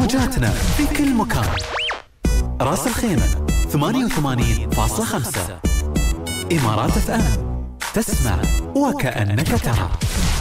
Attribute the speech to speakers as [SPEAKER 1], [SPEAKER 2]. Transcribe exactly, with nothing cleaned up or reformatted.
[SPEAKER 1] موجاتنا في كل مكان. راس الخيمة ثمانية وثمانين فاصلة خمسة. إمارات اف ام، تسمع وكأنك ترى.